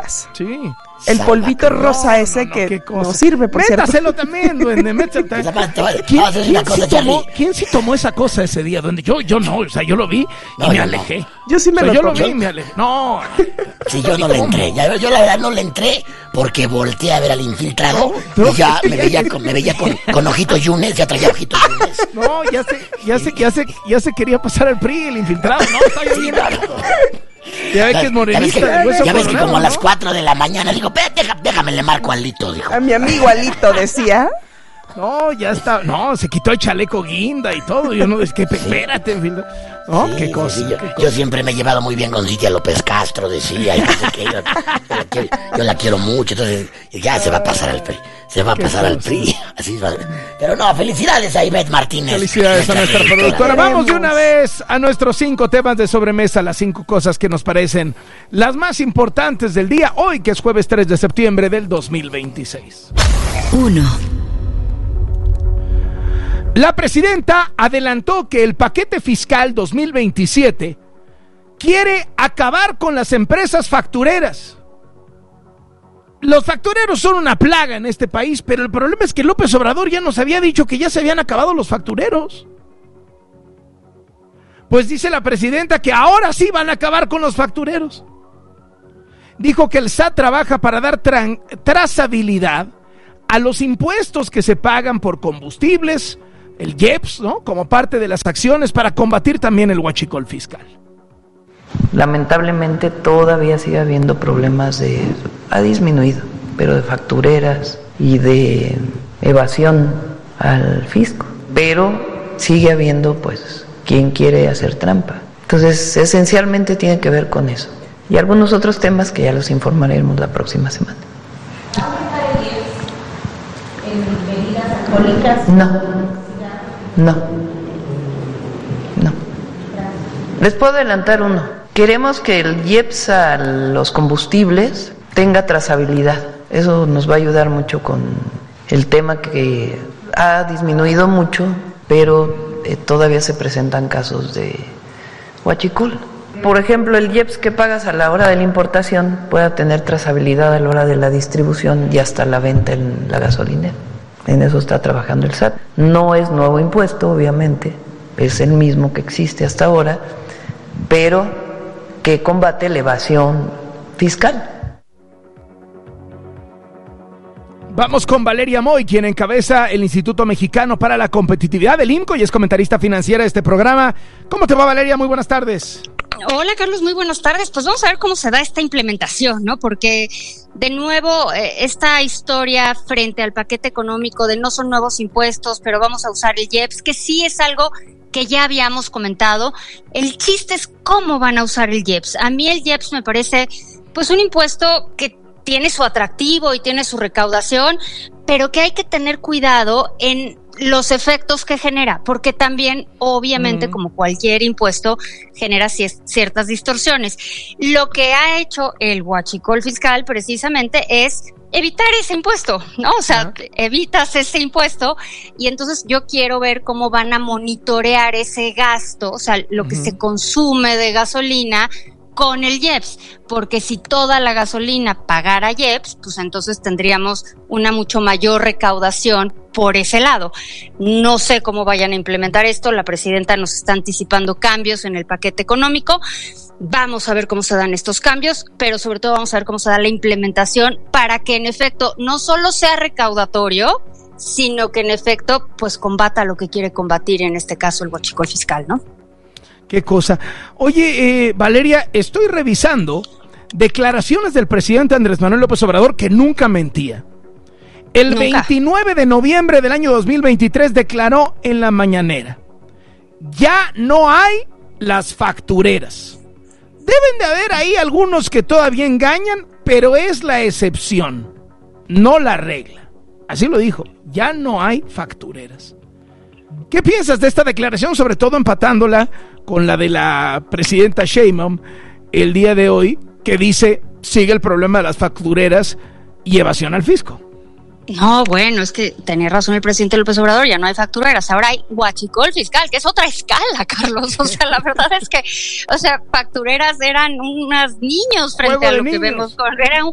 rosas. Sí. El polvito rosa ese que no sirve, por cierto. Métaselo también, duende, métaselo. ¿Quién sí tomó esa cosa ese día, duende? Yo no, o sea, yo lo vi y me alejé. Yo sí me lo tomé. Yo lo vi y me alejé. No. Sí, yo no le entré. Yo la verdad no le entré porque volteé a ver al infiltrado y ya me veía con ojitos yunes, ya traía ojitos yunes. No, ya se quería pasar al PRI, el infiltrado, ¿no? Está yo bien. Ya ves que es morenista. Ya ves que como a las 4 de la mañana digo, déjame le marco a Lito, dijo. A mi amigo Alito decía. No, ya está. No, se quitó el chaleco guinda y todo. Yo no, es que espérate, ¿no? Sí, qué cosa. Yo siempre me he llevado muy bien con Cintia López Castro, decía. Yo la quiero mucho. Entonces, ya se va a pasar al PRI. Se va a pasar al PRI. Así va. Pero no, felicidades a Ivette Martínez. Felicidades a nuestra productora. Vamos de una vez a nuestros 5 temas de sobremesa, las 5 cosas que nos parecen las más importantes del día, hoy que es jueves 3 de septiembre del 2026. 1. La presidenta adelantó que el paquete fiscal 2027 quiere acabar con las empresas factureras. Los factureros son una plaga en este país, pero el problema es que López Obrador ya nos había dicho que ya se habían acabado los factureros. Pues dice la presidenta que ahora sí van a acabar con los factureros. Dijo que el SAT trabaja para dar trazabilidad a los impuestos que se pagan por combustibles, el IEPS, ¿no? Como parte de las acciones para combatir también el huachicol fiscal. Lamentablemente todavía sigue habiendo problemas ha disminuido, pero de factureras y de evasión al fisco, pero sigue habiendo pues quien quiere hacer trampa. Entonces esencialmente tiene que ver con eso y algunos otros temas que ya los informaremos la próxima semana. ¿En bebidas alcohólicas? No. Les puedo adelantar uno. Queremos que el IEPS a los combustibles tenga trazabilidad. Eso nos va a ayudar mucho con el tema que ha disminuido mucho, pero todavía se presentan casos de huachicol. Por ejemplo, el IEPS que pagas a la hora de la importación pueda tener trazabilidad a la hora de la distribución y hasta la venta en la gasolinera. En eso está trabajando el SAT. No es nuevo impuesto, obviamente, es el mismo que existe hasta ahora, pero que combate la evasión fiscal. Vamos con Valeria Moy, quien encabeza el Instituto Mexicano para la Competitividad del IMCO y es comentarista financiera de este programa. ¿Cómo te va, Valeria? Muy buenas tardes. Hola, Carlos, muy buenas tardes. Pues vamos a ver cómo se da esta implementación, ¿no? Porque, de nuevo, esta historia frente al paquete económico de no son nuevos impuestos, pero vamos a usar el IEPS, que sí es algo que ya habíamos comentado. El chiste es cómo van a usar el IEPS. A mí el IEPS me parece, pues, un impuesto que tiene su atractivo y tiene su recaudación, pero que hay que tener cuidado en los efectos que genera, porque también, obviamente, como cualquier impuesto, genera ciertas distorsiones. Lo que ha hecho el huachicol fiscal precisamente es evitar ese impuesto, ¿no? O sea, evitas ese impuesto y entonces yo quiero ver cómo van a monitorear ese gasto, o sea, lo que se consume de gasolina con el IEPS, porque si toda la gasolina pagara IEPS, pues entonces tendríamos una mucho mayor recaudación por ese lado. No sé cómo vayan a implementar esto, la presidenta nos está anticipando cambios en el paquete económico, vamos a ver cómo se dan estos cambios, pero sobre todo vamos a ver cómo se da la implementación para que en efecto no solo sea recaudatorio, sino que en efecto pues combata lo que quiere combatir, en este caso el huachicol fiscal, ¿no? Qué cosa. Oye, Valeria, estoy revisando declaraciones del presidente Andrés Manuel López Obrador que nunca mentía. El 29 de noviembre del año 2023 declaró en la mañanera: ya no hay las factureras. Deben de haber ahí algunos que todavía engañan, pero es la excepción, no la regla. Así lo dijo, ya no hay factureras. ¿Qué piensas de esta declaración, sobre todo empatándola con la de la presidenta Sheinbaum el día de hoy, que dice sigue el problema de las factureras y evasión al fisco? No, bueno, es que tenía razón el presidente López Obrador, ya no hay factureras, ahora hay huachicol fiscal, que es otra escala, Carlos. O sea, la verdad es que, o sea, factureras eran unos niños frente a lo que vemos, era un